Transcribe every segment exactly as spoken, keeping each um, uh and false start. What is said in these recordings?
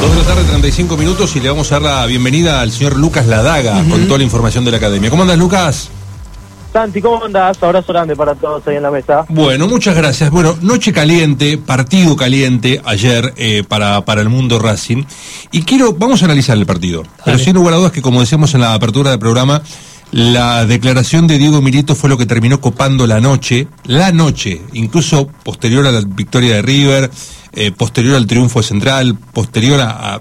dos de la tarde, treinta y cinco minutos, y le vamos a dar la bienvenida al señor Lucas Ladaga, uh-huh, con toda la información de la academia. ¿Cómo andas, Lucas? Santi, ¿cómo andás? Abrazo grande para todos ahí en la mesa. Bueno, muchas gracias. Bueno, noche caliente, partido caliente ayer eh, para, para el mundo Racing. Y quiero, vamos a analizar el partido. Dale. Pero sin lugar a dudas que, como decíamos en la apertura del programa, la declaración de Diego Milito fue lo que terminó copando la noche, la noche, incluso posterior a la victoria de River, eh, posterior al triunfo de Central, posterior a, a, a,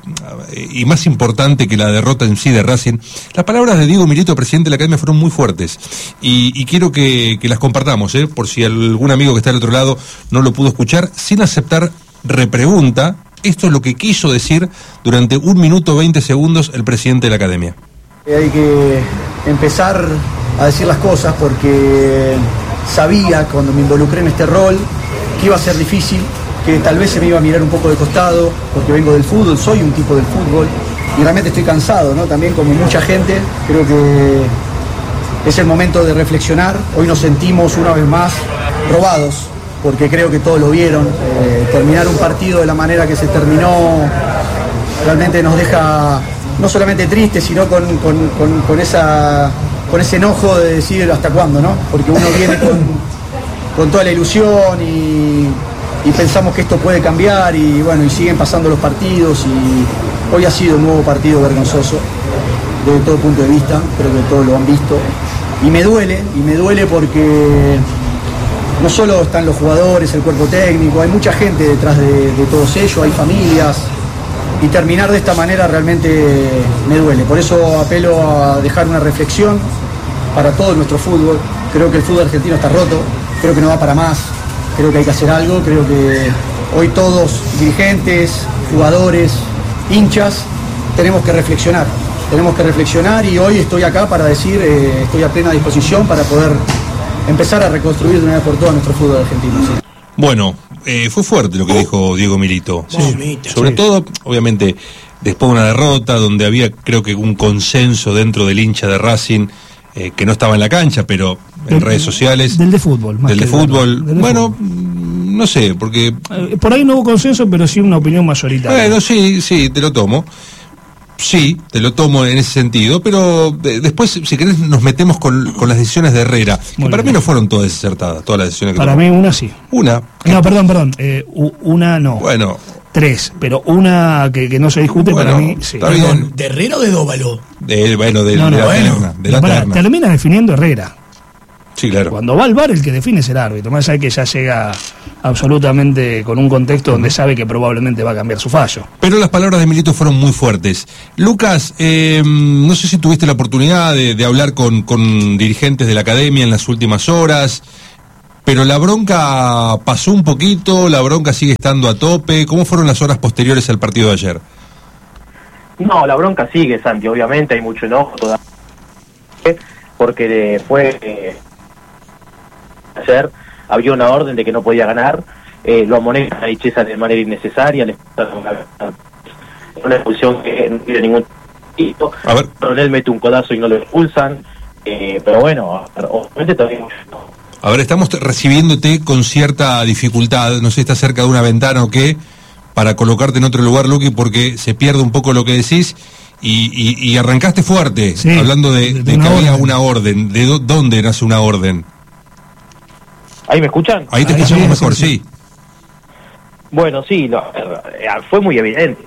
y más importante que la derrota en sí de Racing. Las palabras de Diego Milito, presidente de la Academia, fueron muy fuertes, y, y quiero que, que las compartamos, eh, por si algún amigo que está al otro lado no lo pudo escuchar, sin aceptar repregunta. Esto es lo que quiso decir durante un minuto veinte segundos el presidente de la Academia. Hay que empezar a decir las cosas porque sabía cuando me involucré en este rol que iba a ser difícil, que tal vez se me iba a mirar un poco de costado porque vengo del fútbol, soy un tipo del fútbol y realmente estoy cansado, ¿no? También como mucha gente, creo que es el momento de reflexionar. Hoy nos sentimos una vez más robados porque creo que todos lo vieron. Eh, terminar un partido de la manera que se terminó realmente nos deja no solamente triste, sino con, con, con, con, esa, con ese enojo de decir hasta cuándo, ¿no? Porque uno viene con, con toda la ilusión y, y pensamos que esto puede cambiar y bueno, y siguen pasando los partidos y hoy ha sido un nuevo partido vergonzoso desde todo punto de vista, creo que todos lo han visto y me duele, y me duele porque no solo están los jugadores, el cuerpo técnico, hay mucha gente detrás de, de todos ellos, hay familias. Y terminar de esta manera realmente me duele. Por eso apelo a dejar una reflexión para todo nuestro fútbol. Creo que el fútbol argentino está roto, creo que no va para más, creo que hay que hacer algo, creo que hoy todos, dirigentes, jugadores, hinchas, tenemos que reflexionar. Tenemos que reflexionar y hoy estoy acá para decir, eh, estoy a plena disposición para poder empezar a reconstruir de una vez por todas nuestro fútbol argentino. ¿Sí? Bueno, eh, fue fuerte lo que dijo Diego Milito. Sí, Sobre sí. todo, obviamente, después de una derrota donde había, creo que un consenso dentro del hincha de Racing, eh, que no estaba en la cancha, pero en del, redes sociales. Del de fútbol. Más del que de fútbol. Del de bueno, fútbol. No sé, porque... Eh, por ahí no hubo consenso, pero sí una opinión mayoritaria. Bueno, sí, sí, te lo tomo. Sí, te lo tomo en ese sentido, pero de, después, si querés, nos metemos con, con las decisiones de Herrera, que Muy para bien. mí no fueron todas desacertadas, todas las decisiones que Para tomó. mí una sí. Una. No, perdón, perdón, eh, una no. Bueno. Tres, pero una que, que no se discute bueno, para mí sí. Está bien. ¿De Herrera o de Dóvalo? De, bueno, de, no, no, de la bueno, terna. De la para, terna. Termina definiendo Herrera. Sí, claro. Cuando va al V A R, el que define es el árbitro. Más allá de que ya llega absolutamente con un contexto donde sabe que probablemente va a cambiar su fallo. Pero las palabras de Milito fueron muy fuertes. Lucas, eh, no sé si tuviste la oportunidad de, de hablar con, con dirigentes de la Academia en las últimas horas, pero la bronca pasó un poquito, la bronca sigue estando a tope. ¿Cómo fueron las horas posteriores al partido de ayer? No, la bronca sigue, Santi, obviamente hay mucho enojo todavía, porque fue... Eh, ayer había una orden de que no podía ganar, eh, lo amonestan a Icheza de manera innecesaria, le una expulsión que no tiene ningún tipo, Coronel mete un codazo y no lo expulsan, eh, pero bueno, obviamente todavía hay mucho enojo. A ver, estamos recibiéndote con cierta dificultad, no sé si estás cerca de una ventana o qué, para colocarte en otro lugar, Luqui, porque se pierde un poco lo que decís, y, y, y arrancaste fuerte, sí, hablando de, de, de que había una orden. ¿De do, dónde nace una orden? ¿Ahí me escuchan? Ahí te Ahí escuchamos sí, mejor, sí. sí. Bueno, sí, no, fue muy evidente.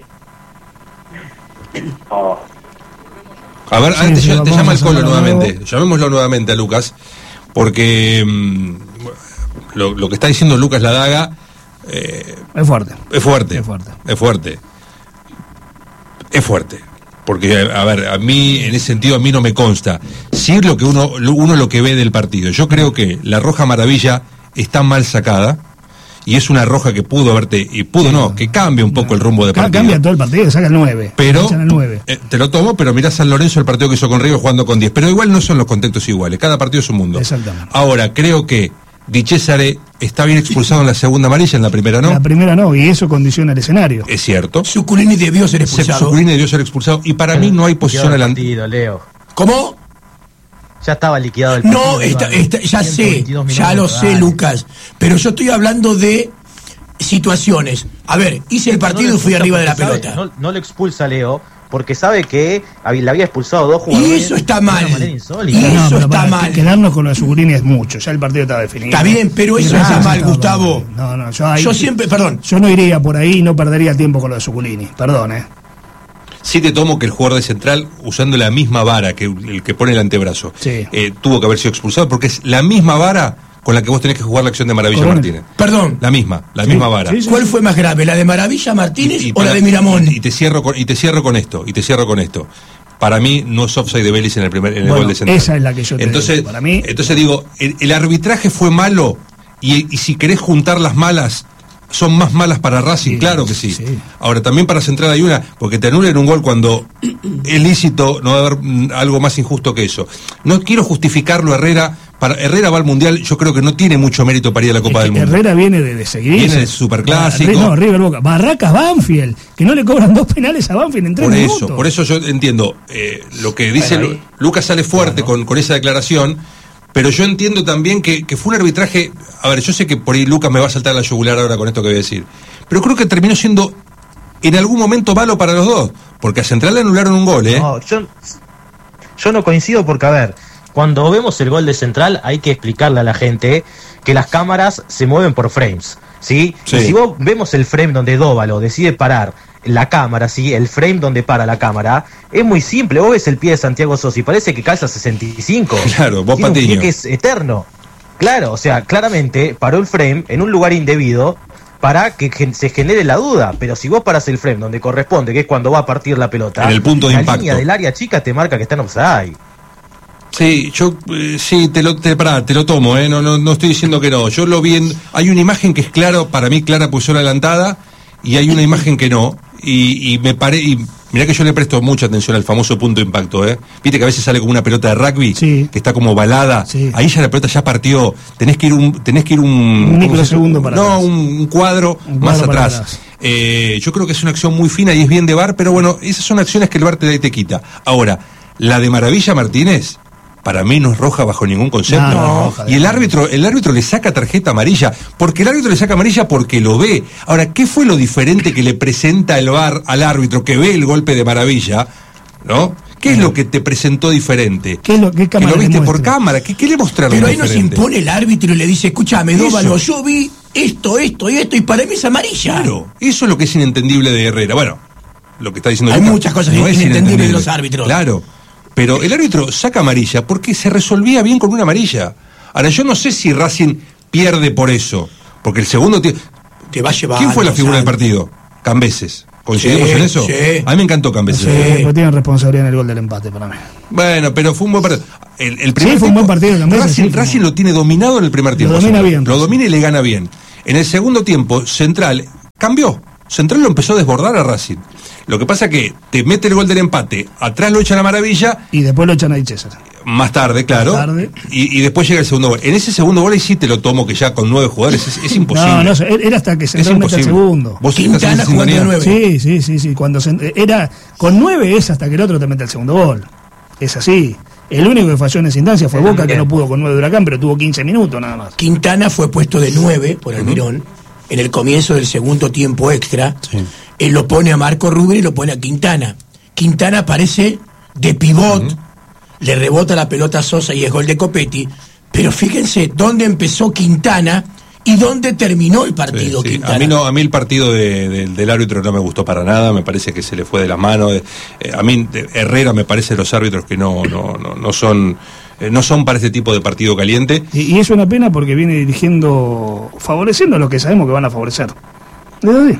Oh. A ver, sí, antes sí, te, te llama el Colo nuevamente, nuevo. llamémoslo nuevamente a Lucas, porque mmm, lo, lo que está diciendo Lucas Ladaga eh, es fuerte. Es fuerte. Es fuerte. Es fuerte. Es fuerte. Porque, a ver, a mí, en ese sentido, a mí no me consta. Sí es lo que uno, uno lo que ve del partido. Yo creo que la roja maravilla está mal sacada, y es una roja que pudo haberte, y pudo no, que cambia un poco el rumbo de partido. Cambia todo el partido, saca el nueve. Pero, el nueve. Eh, te lo tomo, pero mirá San Lorenzo, el partido que hizo con River jugando con diez. Pero igual no son los contextos iguales, cada partido es un mundo. Exactamente. Ahora, creo que Di Cesare está bien expulsado en la segunda amarilla, en la primera no. En la primera no, y eso condiciona el escenario. Es cierto. Zuculini debió ser expulsado. Zuculini debió ser expulsado, y para mí no hay posición adelantada. Leo. ¿Cómo? Ya estaba liquidado el partido. No, está, está, ya sé, ya lo sé, Lucas. Pero yo estoy hablando de situaciones. A ver, hice el partido No y fui lo arriba de la expulsa porque pelota. sabe- No, no lo expulsa a Leo porque sabe que hab- le había expulsado dos Y jugadores. eso está de una mal. manera insólita. Y No, eso pero está para mal. Quedarnos con lo de Zuculini es mucho, ya el partido está definido. Está bien, pero eso Y está Racing mal, estaba Gustavo. mal. No, no, yo, ahí- Yo siempre, perdón, yo no iría por ahí y no perdería tiempo con lo de Zuculini. Perdón, eh. Sí te tomo que el jugador de Central, usando la misma vara que el que pone el antebrazo, Sí. eh, tuvo que haber sido expulsado porque es la misma vara con la que vos tenés que jugar la acción de Maravilla Correcto. Martínez. perdón. La misma, la Sí, misma vara. sí, sí. ¿Cuál fue más grave, la de Maravilla Martínez Y- y o para- la de Miramón? Y te cierro con, y te cierro con esto, y te cierro con esto. Para mí no es offside de Vélez en el primer en el Bueno, gol de Central. esa es la que yo te entonces, digo. Para mí- entonces digo, el, el arbitraje fue malo y, y si querés juntar las malas son más malas para Racing, Sí, claro que sí. sí. Ahora también para Central hay una, porque te anulen un gol cuando es lícito, no va a haber mm, algo más injusto que eso. No quiero justificarlo a Herrera, para Herrera va al Mundial, yo creo que no tiene mucho mérito para ir a la Copa Es del que Mundo. Herrera viene de, de seguir. Viene del Superclásico. No, River Boca. Barracas Banfield, que no le cobran dos penales a Banfield en tres Por minutos. eso, por eso yo entiendo eh, lo que dice Bueno, Lu- ahí- Lucas sale fuerte Bueno. con, con esa declaración, pero yo entiendo también que, que fue un arbitraje. A ver, yo sé que por ahí Lucas me va a saltar la yugular ahora con esto que voy a decir, pero creo que terminó siendo en algún momento malo para los dos, porque a Central le anularon un gol, ¿eh? No, yo, yo no coincido porque, a ver, cuando vemos el gol de Central hay que explicarle a la gente que las cámaras se mueven por frames, ¿sí? Sí. Y si vos vemos el frame donde Dóvalo decide parar la cámara, ¿sí? El frame donde para la cámara, es muy simple. Vos ves el pie de Santiago Sosi, parece que calza sesenta y cinco. Claro, vos Tiene un Patiño. pie que es eterno. Claro, o sea, claramente paró el frame en un lugar indebido para que gen- se genere la duda, pero si vos paras el frame donde corresponde, que es cuando va a partir la pelota, En el punto de la impacto. línea del área chica te marca que está en offside. Sí, yo eh, sí, te lo, te, pará, te lo tomo, ¿eh? No, no, no estoy diciendo que no. Yo lo vi en. Hay una imagen que es claro, para mí clara, pues son adelantada, y hay una imagen que no. Y, y me paré. Y mirá que yo le presto mucha atención al famoso punto de impacto, ¿eh? Viste que a veces sale como una pelota de rugby, Sí. que está como balada. Sí. Ahí ya la pelota ya partió. Tenés que ir un. Tenés que ir un. Un ¿cómo se microsegundo dice? para No, atrás. un, un cuadro Un más cuadro para atrás. atrás. Eh, yo creo que es una acción muy fina y es bien de V A R, pero bueno, esas son acciones que el V A R te da y te quita. Ahora, la de Maravilla Martínez, para mí no es roja bajo ningún concepto. No, no es roja, y el no. árbitro, el árbitro le saca tarjeta amarilla, porque el árbitro le saca amarilla porque lo ve. Ahora, ¿qué fue lo diferente que le presenta el V A R al árbitro que ve el golpe de Maravilla? ¿No? ¿Qué es lo que te presentó diferente? ¿Qué es lo- qué que cámara lo le viste por muestra? cámara. ¿Qué, qué le mostraron Pero ahí nos diferente? impone el árbitro y le dice, escúchame, Eso. Dóvalo, yo vi esto, esto y esto, y para mí es amarilla. Claro, eso es lo que es inentendible de Herrera. Bueno, lo que está diciendo Hay Lucas muchas cosas no es inentendibles de los árbitros. Claro, pero el árbitro saca amarilla porque se resolvía bien con una amarilla. Ahora, yo no sé si Racing pierde por eso, porque el segundo tiempo... Te va a llevar. ¿Quién fue la figura del partido? Cambeses. ¿Coincidimos Sí, en eso? sí. A mí me encantó Cambeses. Sí. Pero tienen responsabilidad en el gol del empate para mí. Bueno, pero fue un buen partido. El, el primer Sí, fue un buen tiempo, partido, Cambeses, Racing, sí, fue Racing un- lo tiene dominado en el primer tiempo. domina Central. bien, Lo Racing. domina y le gana bien. En el segundo tiempo, Central cambió. Central lo empezó a desbordar a Racing. Lo que pasa que te mete el gol del empate, atrás lo echan a Maravilla, Y después lo echan a César. más tarde, claro. Más tarde. Y, y después llega el segundo gol. En ese segundo gol ahí sí te lo tomo, que ya con nueve jugadores es, es imposible. No, no, sé, era hasta que es Central mete el imposible. segundo. ¿Vos estás en Quintana esa jugando de sintonía? nueve. Sí, sí, sí, sí. Cuando se- era con nueve es hasta que el otro te mete el segundo gol. Es así. El único que falló en esa instancia fue Bien, Boca, que bien. no pudo con nueve de Huracán, pero tuvo quince minutos nada más. Quintana fue puesto de nueve por Almirón en el comienzo del segundo tiempo extra. Él lo pone a Marco Rubio y lo pone a Quintana. Quintana aparece de pivot, le rebota la pelota a Sosa y es gol de Copetti. Pero fíjense dónde empezó Quintana y dónde terminó el partido Sí, sí. Quintana. A mí no, a mí el partido de- de- del árbitro no me gustó para nada, me parece que se le fue de las manos. Eh, eh, a mí de- Herrera me parece de los árbitros que no, no, no, no son, eh, no son para este tipo de partido caliente. Y, y es una pena porque viene dirigiendo, favoreciendo a los que sabemos que van a favorecer. Es así.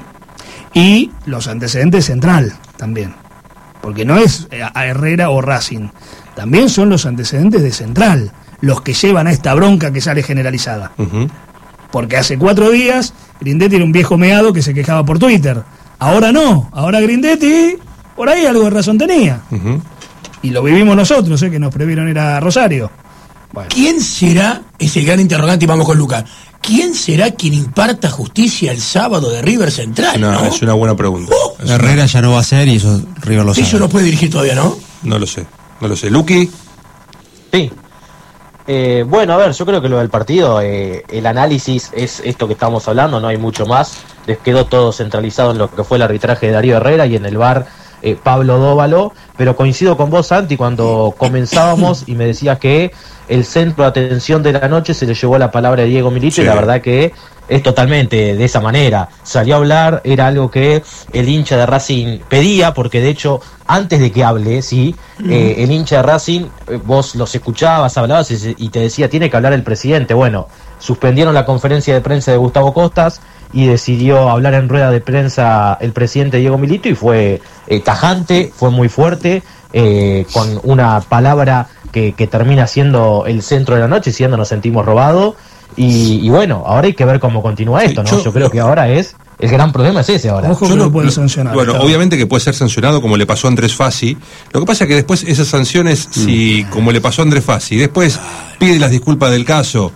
Y los antecedentes Central también. Porque no es eh, a Herrera o Racing. También son los antecedentes de Central los que llevan a esta bronca que sale generalizada. Ujú. Porque hace cuatro días Grindetti era un viejo meado que se quejaba por Twitter. Ahora no. Ahora Grindetti, por ahí algo de razón tenía. Ujú. Y lo vivimos nosotros, ¿eh? Que nos previeron ir a Rosario. Bueno. ¿Quién será? Es el gran interrogante y vamos con Lucas. ¿Quién será quien imparta justicia el sábado de River Central? No, ¿no? es una buena pregunta. Oh, Es una- Herrera ya no va a ser y eso River lo sabe. Eso no puede dirigir todavía, ¿no? No lo sé, no lo sé. Luqui, Sí. Eh, bueno, a ver, yo creo que lo del partido, eh, el análisis es esto que estamos hablando, no hay mucho más. Les quedó todo centralizado en lo que fue el arbitraje de Darío Herrera y en el V A R eh, Pablo Dóvalo, pero coincido con vos, Santi, cuando comenzábamos y me decías que el centro de atención de la noche se le llevó la palabra de Diego Milito, sí. Y la verdad que es totalmente de esa manera. Salió a hablar, era algo que el hincha de Racing pedía, porque de hecho, antes de que hable, sí, mm. eh, el hincha de Racing, eh, vos los escuchabas, hablabas y, y te decía, tiene que hablar el presidente. Bueno, suspendieron la conferencia de prensa de Gustavo Costas y decidió hablar en rueda de prensa el presidente Diego Milito y fue eh, tajante, fue muy fuerte, eh, con una palabra que, que termina siendo el centro de la noche, siendo nos sentimos robados. Y, y bueno, ahora hay que ver cómo continúa esto, ¿no? Yo, yo creo que ahora es, el gran problema es ese ahora. Ojo que lo pueden sancionar. Bueno, claro. Obviamente que puede ser sancionado como le pasó a Andrés Fassi. Lo que pasa es que después esas sanciones, mm. si como le pasó a Andrés Fassi, después pide las disculpas del caso,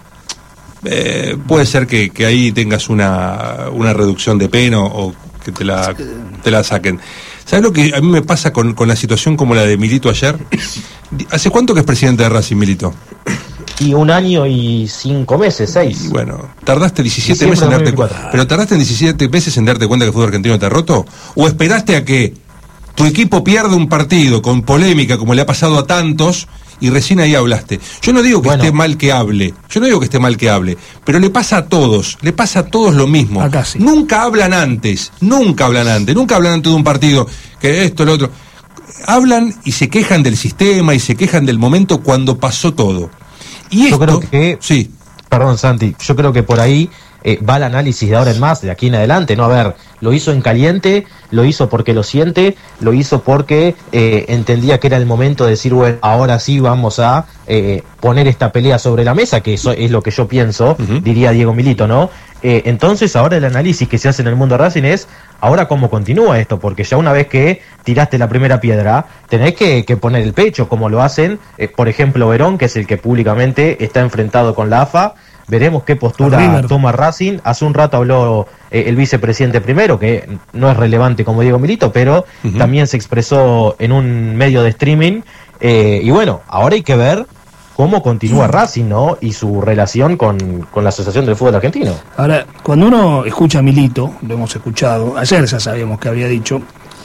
eh, puede ser que, que ahí tengas una, una reducción de pena o que te la, te la saquen. ¿Sabes lo que a mí me pasa con, con la situación como la de Milito ayer? ¿Hace cuánto que es presidente de Racing, Milito? Y un año y cinco meses, seis. Y bueno, tardaste diecisiete meses en darte cuenta. ¿Pero tardaste en diecisiete meses en darte cuenta que el fútbol argentino te ha roto? ¿O esperaste a que tu equipo pierda un partido con polémica como le ha pasado a tantos y recién ahí hablaste? Yo no digo que bueno. esté mal que hable, yo no digo que esté mal que hable, pero le pasa a todos, le pasa a todos lo mismo. Acá sí. Nunca hablan antes, nunca hablan antes, nunca hablan antes de un partido, que esto, lo otro. Hablan y se quejan del sistema y se quejan del momento cuando pasó todo. Y esto, yo creo que, sí. Perdón, Santi, yo creo que por ahí eh, va el análisis de ahora en más, de aquí en adelante, ¿no? A ver, lo hizo en caliente, lo hizo porque lo siente, lo hizo porque eh, entendía que era el momento de decir, bueno, ahora sí vamos a eh, poner esta pelea sobre la mesa, que eso es lo que yo pienso, uh-huh. diría Diego Milito, ¿no? Eh, entonces ahora el análisis que se hace en el mundo Racing es, ahora cómo continúa esto, porque ya una vez que tiraste la primera piedra, tenés que, que poner el pecho, como lo hacen, eh, por ejemplo, Verón, que es el que públicamente está enfrentado con la A F A. Veremos qué postura toma Racing. Hace un rato habló eh, el vicepresidente primero, que no es relevante como Diego Milito, pero uh-huh. también se expresó en un medio de streaming. Eh, y bueno, ahora hay que ver cómo continúa Racing, ¿no? Y su relación con, con la Asociación del Fútbol Argentino. Ahora, cuando uno escucha a Milito, lo hemos escuchado, ayer ya sabíamos que había dicho,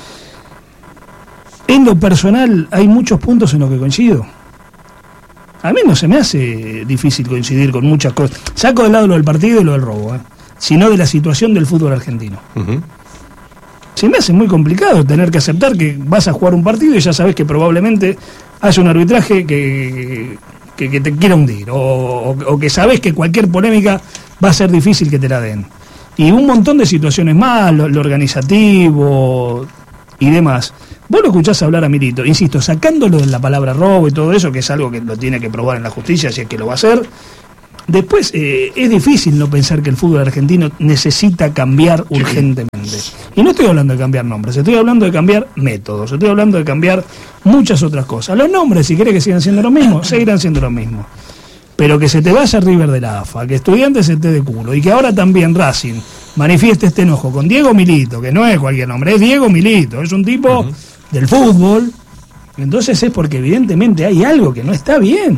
en lo personal hay muchos puntos en los que coincido. A mí no se me hace difícil coincidir con muchas cosas. Saco de lado lo del partido y lo del robo, ¿eh? Sino de la situación del fútbol argentino. Uh-huh. Se me hace muy complicado tener que aceptar que vas a jugar un partido y ya sabes que probablemente haya un arbitraje que, que, que te quiera hundir, o, o, o que sabes que cualquier polémica va a ser difícil que te la den. Y un montón de situaciones más, lo, lo organizativo y demás. Vos lo escuchás hablar a Milito, insisto, sacándolo de la palabra robo y todo eso, que es algo que lo tiene que probar en la justicia, si es que lo va a hacer. Después, eh, es difícil no pensar que el fútbol argentino necesita cambiar urgentemente. Y no estoy hablando de cambiar nombres, estoy hablando de cambiar métodos, estoy hablando de cambiar muchas otras cosas. Los nombres, si querés que sigan siendo lo mismo, seguirán siendo lo mismo. Pero que se te vaya River de la A F A, que Estudiantes se esté de culo, y que ahora también Racing manifieste este enojo con Diego Milito, que no es cualquier nombre, es Diego Milito, es un tipo uh-huh. del fútbol, entonces es porque evidentemente hay algo que no está bien.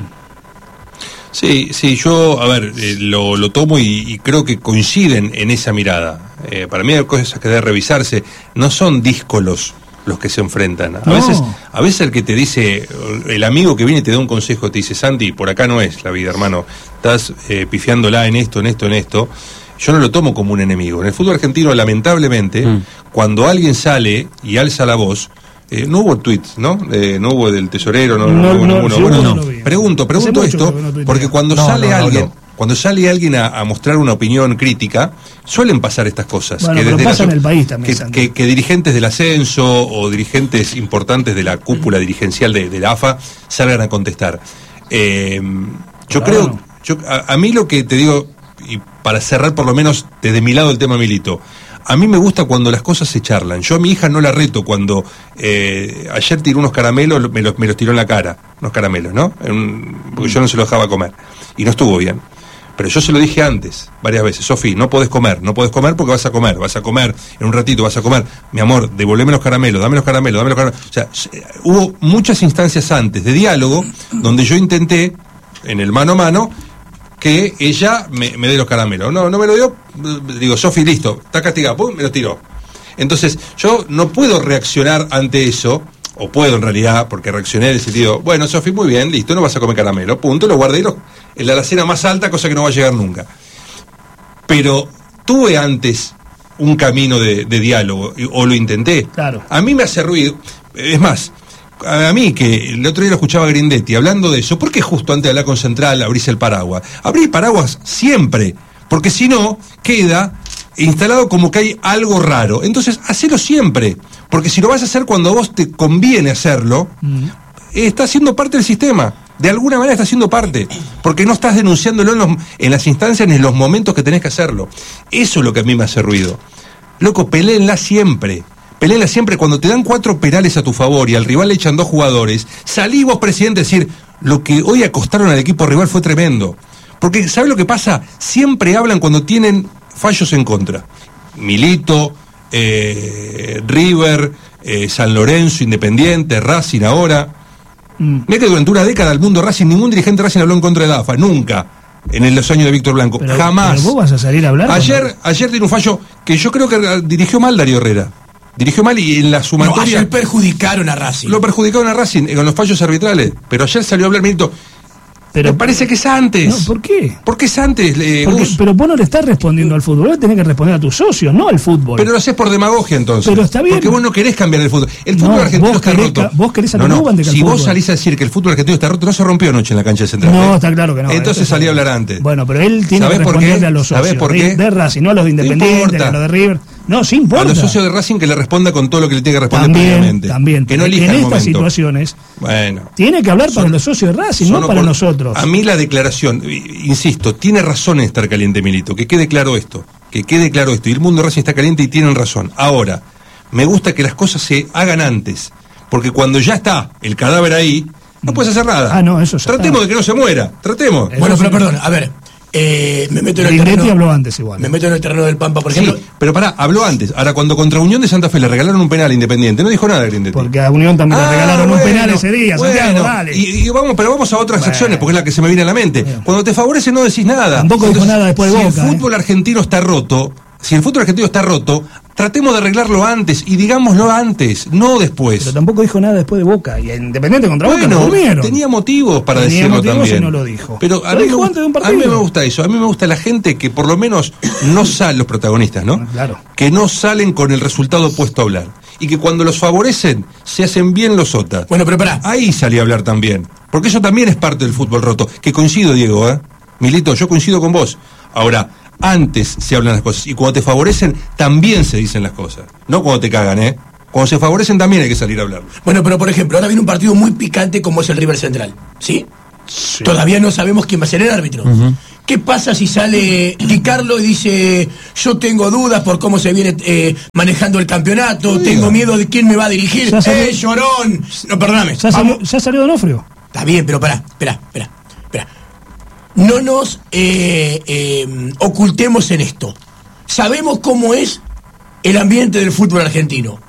Sí, sí, yo, a ver, eh, lo, lo tomo y, y creo que coinciden en esa mirada. Eh, para mí hay cosas que deben revisarse, no son díscolos los que se enfrentan. A no. veces a veces el que te dice, el amigo que viene y te da un consejo, te dice, Santi, por acá no es la vida, hermano, estás eh, pifiándola en esto, en esto, en esto. Yo no lo tomo como un enemigo. En el fútbol argentino, lamentablemente, mm. cuando alguien sale y alza la voz, eh, no hubo tweets, ¿no? Eh, no hubo del tesorero, no, no, no hubo no, ninguno. Bueno, no. Pregunto, pregunto esto, porque cuando no, sale no, no, alguien... No. Cuando sale alguien a, a mostrar una opinión crítica, suelen pasar estas cosas. Bueno, que pero desde pasa la, en el país también, que, que, que dirigentes del ascenso o dirigentes importantes de la cúpula dirigencial de, de la A F A salgan a contestar. Eh, yo pero creo, no. yo, a, a mí lo que te digo, y para cerrar por lo menos desde mi lado el tema Milito, a mí me gusta cuando las cosas se charlan. Yo a mi hija no la reto cuando eh, ayer tiró unos caramelos, me los, me los tiró en la cara, unos caramelos, ¿no? En un, porque yo no se los dejaba comer. Y no estuvo bien. Pero yo se lo dije antes, varias veces, Sofi, no podés comer, no podés comer porque vas a comer, vas a comer, en un ratito vas a comer, mi amor, devolveme los caramelos, dame los caramelos, dame los caramelos. O sea, hubo muchas instancias antes de diálogo donde yo intenté en el mano a mano, que ella me, me dé los caramelos. No, no me lo dio, digo, Sofi, listo, está castigada, pum, me lo tiró. Entonces, yo no puedo reaccionar ante eso, o puedo en realidad, porque reaccioné en el sentido, bueno, Sofi, muy bien, listo, no vas a comer caramelo, punto, lo guardé lo, en la alacena más alta, cosa que no va a llegar nunca. Pero tuve antes un camino de, de diálogo, o lo intenté. Claro. A mí me hace ruido, es más, a mí que el otro día lo escuchaba a Grindetti hablando de eso, ¿por qué justo antes de hablar con Central abrís el paraguas? Abrí el paraguas siempre, porque si no, queda instalado como que hay algo raro. Entonces, hacelo siempre, porque si lo vas a hacer cuando a vos te conviene hacerlo, mm. está siendo parte del sistema. De alguna manera está siendo parte, porque no estás denunciándolo en, los, en las instancias ni en los momentos que tenés que hacerlo. Eso es lo que a mí me hace ruido. Loco, peléenla siempre. Peléenla siempre. Cuando te dan cuatro penales a tu favor y al rival le echan dos jugadores, salí vos, presidente, a decir, lo que hoy acostaron al equipo rival fue tremendo. Porque, ¿sabes lo que pasa? Siempre hablan cuando tienen fallos en contra. Milito, eh, River, eh, San Lorenzo, Independiente, Racing ahora. Mm. Mira que durante una década el mundo Racing, ningún dirigente Racing habló en contra de DAFA, nunca, en los años de Víctor Blanco, pero, jamás. Pero vos vas a salir a hablar. Ayer, cuando... ayer tiene un fallo que yo creo que dirigió mal Darío Herrera. Dirigió mal y en la sumatoria... No, ayer perjudicaron a Racing. Lo perjudicaron a Racing eh, con los fallos arbitrales, pero ayer salió a hablar Milito. Pero me parece que es antes. No, ¿por qué? ¿Por qué es antes? Eh, Porque, pero vos no le estás respondiendo al fútbol, vos tenés que responder a tus socios, no al fútbol. Pero lo haces por demagogia entonces. Pero está bien. Porque vos no querés cambiar el fútbol. El fútbol no, argentino vos está querés, roto. Vos querés a no, no. de Si vos salís a decir que el fútbol argentino está roto, no se rompió anoche en la cancha de Central. No, ¿eh? está claro que no. Entonces salí a hablar antes. Bueno, pero él tiene que responderle a los socios. ¿Sabés por qué? De Racing, no a los de Independiente, a los de River. No, sí importa. A los socios de Racing que le responda con todo lo que le tiene que responder también, previamente. También, que no elija en el estas momento. situaciones bueno, tiene que hablar son, para los socios de Racing, no para nosotros. A mí la declaración, insisto, tiene razón en estar caliente Milito, que quede claro esto, que quede claro esto, y el mundo de Racing está caliente y tienen razón. Ahora, me gusta que las cosas se hagan antes, porque cuando ya está el cadáver ahí, no puedes hacer nada. Ah, no, eso ya Tratemos está. de que no se muera, tratemos. Bueno, pero perdón, a ver, Eh, me meto en el terreno, habló antes igual. Me meto en el terreno del Pampa, por ejemplo. Sí, pero pará, habló antes. Ahora, cuando contra Unión de Santa Fe le regalaron un penal a Independiente, no dijo nada Grindetti. Porque a Unión también ah, le regalaron bueno, un penal ese día, bueno, Santiago, dale. Y, y vamos, pero vamos a otras bueno. acciones, porque es la que se me viene a la mente. Bueno. Cuando te favorece no decís nada. Tampoco Entonces, dijo nada después de si Boca. Si el fútbol eh. argentino está roto, si el fútbol argentino está roto, tratemos de arreglarlo antes y digámoslo antes, no después. Pero tampoco dijo nada después de Boca. Y Independiente contra bueno, Boca lo durmieron. Tenía motivos para tenía decirlo motivos también. Y no lo dijo. Pero a lo mí, dijo me, antes de un a mí me gusta eso. A mí me gusta la gente que por lo menos no salen, los protagonistas, ¿no? Claro. Que no salen con el resultado opuesto a hablar. Y que cuando los favorecen, se hacen bien los sotas. Bueno, pero pará. Ahí salí a hablar también. Porque eso también es parte del fútbol roto. Que coincido, Diego, ¿eh? Milito, yo coincido con vos. Ahora, antes se hablan las cosas. Y cuando te favorecen, también se dicen las cosas. No cuando te cagan, ¿eh? Cuando se favorecen, también hay que salir a hablar. Bueno, pero por ejemplo, ahora viene un partido muy picante como es el River Central. ¿Sí? Sí. Todavía no sabemos quién va a ser el árbitro. Uh-huh. ¿Qué pasa si sale Di Carlo y dice, yo tengo dudas por cómo se viene eh, manejando el campeonato, Uy, tengo miedo de quién me va a dirigir? ¡Eh, llorón! No, perdóname. ¿Ya salió, ¿ya salió Donofrio? Está bien, pero pará, espera, espera, espera. No nos eh, eh, ocultemos en esto. Sabemos cómo es el ambiente del fútbol argentino.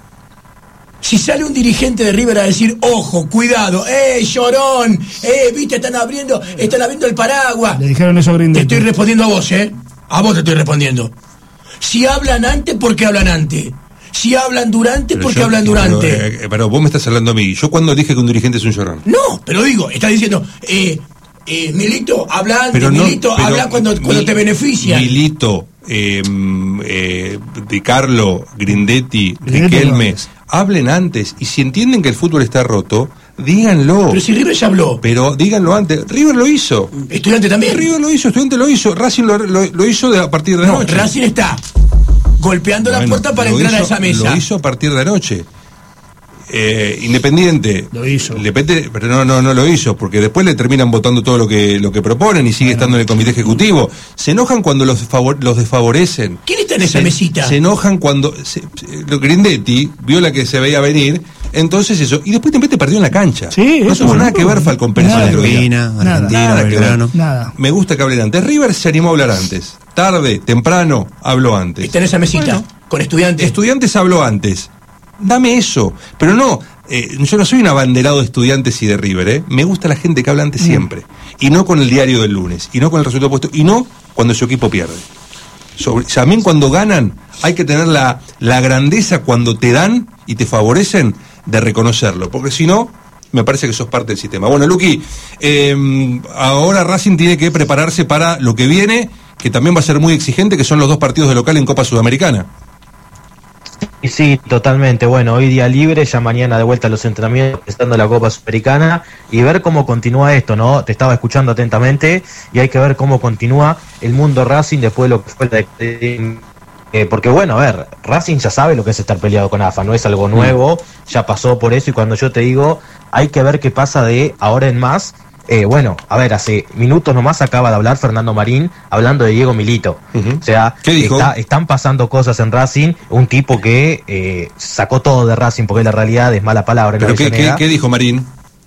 Si sale un dirigente de River a decir, ojo, cuidado, eh, llorón, eh, viste, están abriendo, están abriendo el paraguas. Le dijeron eso a Grindetti. Te estoy respondiendo a vos, eh. A vos te estoy respondiendo. Si hablan antes, ¿por qué hablan antes? Si hablan durante, ¿por qué hablan durante? Pero, eh, pero vos me estás hablando a mí. Yo cuando dije que un dirigente es un llorón. No, pero digo, estás diciendo, eh, eh, Milito, habla antes, pero no, Milito, pero habla cuando, cuando mi, te beneficia. Milito, eh, eh, Di Carlo, Grindetti, Riquelme, hablen antes. Y si entienden que el fútbol está roto, díganlo. Pero si River ya habló. Pero díganlo antes. River lo hizo. Estudiante también. River lo hizo, Estudiante lo hizo. Racing lo, lo, lo hizo de, a partir de no, anoche. Racing está golpeando bueno, la puerta para entrar hizo, a esa mesa. Lo hizo a partir de anoche. Eh, Independiente lo hizo, Independiente, pero no no no lo hizo porque después le terminan votando todo lo que lo que proponen y sigue bueno. estando en el comité ejecutivo. Se enojan cuando los favor, los desfavorecen. ¿Quién está en esa se, mesita? Se enojan cuando se, lo Grindetti vio la que se veía venir. Entonces eso, y después Independiente perdió en la cancha. Sí, no tuvo nada que ver Falcón Pérez el otro día. Argentina, Argentina, nada, Belgrano. Nada. Me gusta que hablen antes. River se animó a hablar antes. Tarde, temprano, habló antes. Está en esa mesita, bueno, con Estudiantes. Estudiantes habló antes. Dame eso, pero no eh, yo no soy un abanderado de Estudiantes y de River, ¿eh? Me gusta la gente que habla antes siempre, y no con el diario del lunes, y no con el resultado puesto, y no cuando su equipo pierde. Sobre, también cuando ganan hay que tener la, la grandeza cuando te dan y te favorecen de reconocerlo, porque si no, me parece que sos parte del sistema. Bueno, Luqui, eh, ahora Racing tiene que prepararse para lo que viene, que también va a ser muy exigente, que son los dos partidos de local en Copa Sudamericana. Y sí, totalmente. Bueno, hoy día libre, ya mañana de vuelta a los entrenamientos, estando la Copa Sudamericana, y ver cómo continúa esto, ¿no? Te estaba escuchando atentamente, y hay que ver cómo continúa el mundo Racing después de lo que fue la... Eh, porque bueno, a ver, Racing ya sabe lo que es estar peleado con A F A, no es algo nuevo, ya pasó por eso, y cuando yo te digo, hay que ver qué pasa de ahora en más. Eh, bueno, a ver, hace minutos nomás acaba de hablar Fernando Marín hablando de Diego Milito. Uh-huh. O sea, ¿qué dijo? Está, están pasando cosas en Racing, un tipo que eh, sacó todo de Racing, porque la realidad es mala palabra. ¿Pero qué, qué, qué dijo Marín?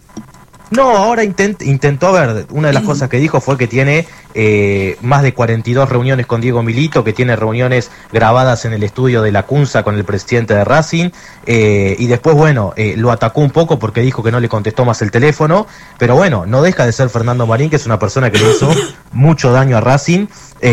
No, ahora intent, intentó, a ver, una de las cosas que dijo fue que tiene eh, más de cuarenta y dos reuniones con Diego Milito, que tiene reuniones grabadas en el estudio de la Cunza con el presidente de Racing, eh, y después, bueno, eh, lo atacó un poco porque dijo que no le contestó más el teléfono, pero bueno, no deja de ser Fernando Marín, que es una persona que le hizo mucho daño a Racing,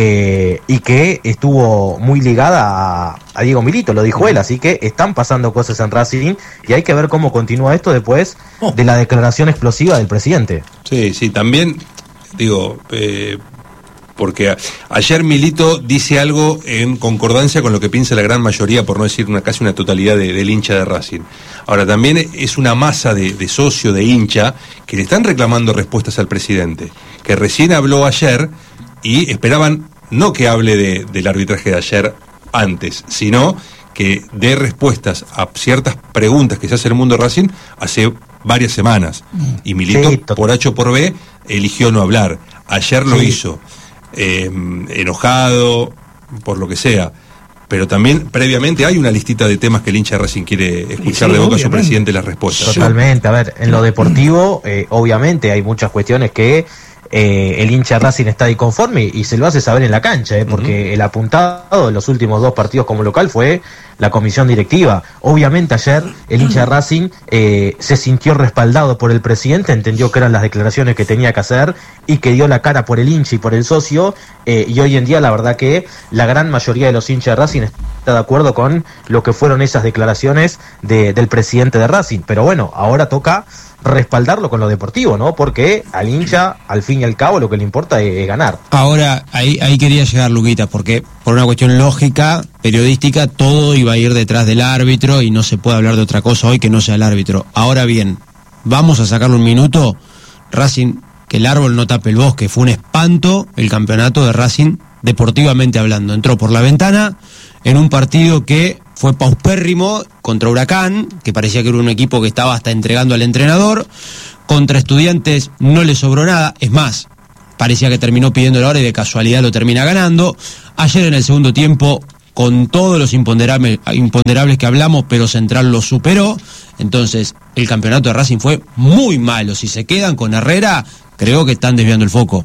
eh, y que estuvo muy ligada a, a Diego Milito, lo dijo él, así que están pasando cosas en Racing, y hay que ver cómo continúa esto después de la declaración explosiva del presidente. Sí, sí, también digo, eh, porque a, ayer Milito dice algo en concordancia con lo que piensa la gran mayoría, por no decir una casi una totalidad de, del hincha de Racing. Ahora, también es una masa de, de socio, de hincha, que le están reclamando respuestas al presidente, que recién habló ayer y esperaban no que hable de, del arbitraje de ayer antes, sino que dé respuestas a ciertas preguntas que se hace el mundo Racing hace varias semanas, y Milito, sí, por H o por B, eligió no hablar. Ayer lo sí. hizo, eh, enojado, por lo que sea, pero también previamente hay una listita de temas que el hincha de Racing quiere escuchar sí, de boca a su presidente las respuestas. Totalmente, a ver, en lo deportivo, eh, obviamente hay muchas cuestiones que Eh, el hincha Racing está inconforme y se lo hace saber en la cancha, eh, porque uh-huh. el apuntado de los últimos dos partidos como local fue la comisión directiva. Obviamente ayer el hincha de Racing eh, se sintió respaldado por el presidente, entendió que eran las declaraciones que tenía que hacer y que dio la cara por el hincha y por el socio, eh, y hoy en día la verdad que la gran mayoría de los hinchas de Racing está de acuerdo con lo que fueron esas declaraciones de, del presidente de Racing, pero bueno, ahora toca respaldarlo con lo deportivo, ¿no? Porque al hincha, al fin y al cabo, lo que le importa es, es ganar. Ahora, ahí, ahí quería llegar, Luquita, porque por una cuestión lógica, periodística, todo iba a ir detrás del árbitro y no se puede hablar de otra cosa hoy que no sea el árbitro. Ahora bien, vamos a sacarle un minuto. Racing, que el árbol no tape el bosque, fue un espanto el campeonato de Racing, deportivamente hablando. Entró por la ventana en un partido que fue paupérrimo contra Huracán, que parecía que era un equipo que estaba hasta entregando al entrenador. Contra Estudiantes no le sobró nada, es más, parecía que terminó pidiendo la hora y de casualidad lo termina ganando. Ayer en el segundo tiempo, con todos los imponderables, imponderables que hablamos, pero Central lo superó. Entonces, el campeonato de Racing fue muy malo. Si se quedan con Herrera, creo que están desviando el foco.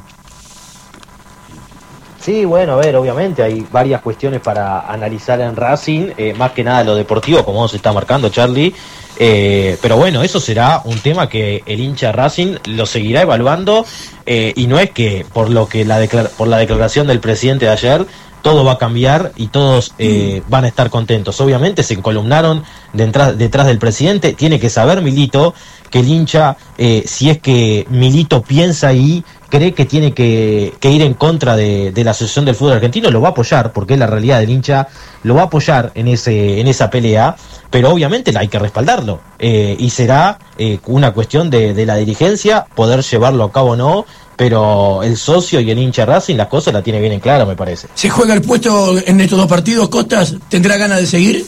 Sí, bueno, a ver, obviamente hay varias cuestiones para analizar en Racing, eh, más que nada lo deportivo, como se está marcando Charlie, eh, pero bueno, eso será un tema que el hincha Racing lo seguirá evaluando, eh, y no es que por lo que la declara- por la declaración del presidente de ayer todo va a cambiar y todos eh, van a estar contentos. Obviamente se encolumnaron detrás, detrás del presidente, tiene que saber Milito que el hincha, eh, si es que Milito piensa y cree que tiene que, que ir en contra de, de la Asociación del Fútbol Argentino, lo va a apoyar, porque es la realidad del hincha, lo va a apoyar en ese en esa pelea, pero obviamente hay que respaldarlo, eh, y será eh, una cuestión de, de la dirigencia poder llevarlo a cabo o no, pero el socio y el hincha Racing las cosas la tiene bien en claro, me parece. ¿Se juega el puesto en estos dos partidos, Costas? ¿Tendrá ganas de seguir?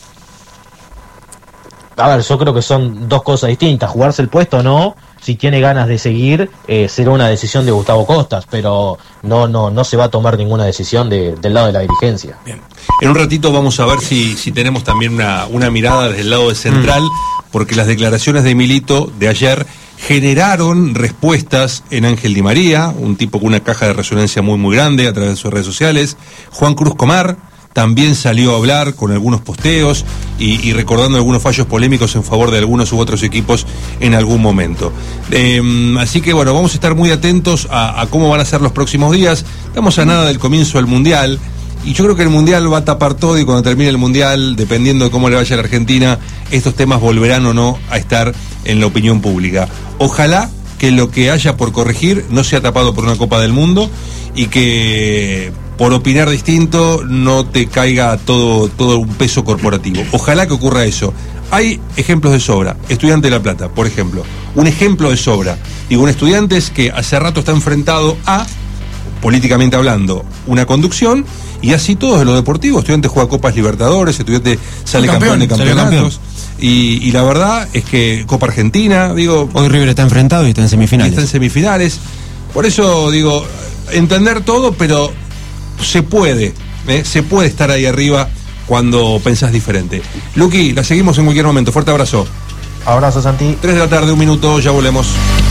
A ver, yo creo que son dos cosas distintas, jugarse el puesto o no. Si tiene ganas de seguir, eh, será una decisión de Gustavo Costas, pero no no no se va a tomar ninguna decisión de, del lado de la dirigencia. Bien. En un ratito vamos a ver si, si tenemos también una, una mirada desde el lado de Central, mm. porque las declaraciones de Milito de ayer generaron respuestas en Ángel Di María, un tipo con una caja de resonancia muy muy grande a través de sus redes sociales, Juan Cruz Comar, también salió a hablar con algunos posteos y, y recordando algunos fallos polémicos en favor de algunos u otros equipos en algún momento. Eh, así que bueno, vamos a estar muy atentos a, a cómo van a ser los próximos días. Estamos a nada del comienzo del Mundial. Y yo creo que el Mundial va a tapar todo y cuando termine el Mundial, dependiendo de cómo le vaya a la Argentina, estos temas volverán o no a estar en la opinión pública. Ojalá que lo que haya por corregir no sea tapado por una Copa del Mundo y que por opinar distinto no te caiga todo, todo un peso corporativo. Ojalá que ocurra eso. Hay ejemplos de sobra. Estudiante de La Plata, por ejemplo. Un ejemplo de sobra. Digo, un estudiante que hace rato está enfrentado a, políticamente hablando, una conducción, y así todos de lo deportivo. Estudiante juega Copas Libertadores, estudiante sale campeón, campeón de campeonatos. Y, y la verdad es que Copa Argentina, digo... Hoy River está enfrentado y está en semifinales. Está en semifinales. Por eso, digo, entender todo, pero se puede, ¿eh? Se puede estar ahí arriba cuando pensás diferente. Luqui, la seguimos en cualquier momento. Fuerte abrazo. Abrazo, Santi. tres de la tarde, un minuto, ya volvemos.